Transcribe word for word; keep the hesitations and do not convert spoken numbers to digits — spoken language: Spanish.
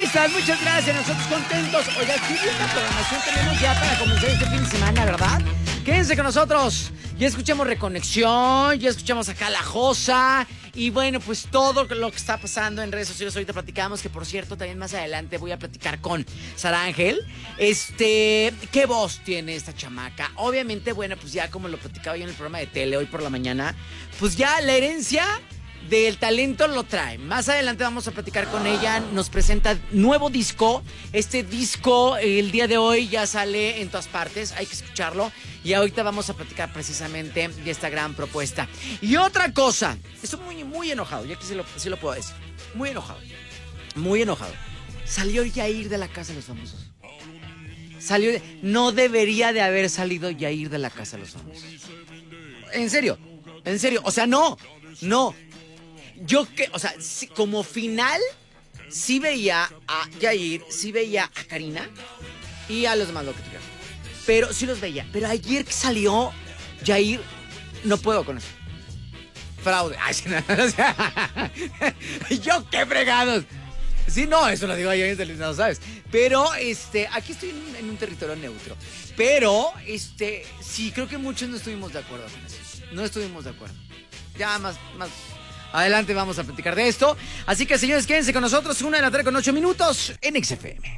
optimistas, muchas gracias, nosotros contentos. Oiga, qué buena programación tenemos ya para comenzar este fin de semana, ¿verdad? Quédense con nosotros. Ya escuchamos Reconexión, ya escuchamos acá La Josa. Y bueno, pues todo lo que está pasando en redes sociales. Ahorita platicamos, que por cierto, también más adelante voy a platicar con Sara Ángel. Este, ¿qué voz tiene esta chamaca? Obviamente, bueno, pues ya como lo platicaba yo en el programa de tele hoy por la mañana, pues ya la herencia del talento lo trae. Más adelante vamos a platicar con ella. Nos presenta nuevo disco. Este disco el día de hoy ya sale en todas partes. Hay que escucharlo. Y ahorita vamos a platicar precisamente de esta gran propuesta. Y otra cosa. Estoy muy, muy enojado. Ya que sí lo, sí lo puedo decir. Muy enojado. Muy enojado. Salió Yair de la Casa de los Famosos. Salió de... No debería de haber salido Yair de la Casa de los Famosos. En serio. En serio. O sea, no. No. Yo que, o sea, sí, como final, sí veía a Yair, sí veía a Karina y a los demás lo que tuvieron. Pero sí los veía. Pero ayer que salió Yair, no puedo con eso. Fraude. Ay, sí, no, o sea, yo qué fregados. Sí, no, eso lo digo ayer en televisión, ¿sabes? Pero, este, aquí estoy en un, en un territorio neutro. Pero, este, sí, creo que muchos no estuvimos de acuerdo con eso. No estuvimos de acuerdo. Ya más, más... Adelante vamos a platicar de esto. Así que, señores, quédense con nosotros. Una de la tarde con ocho minutos en X F M.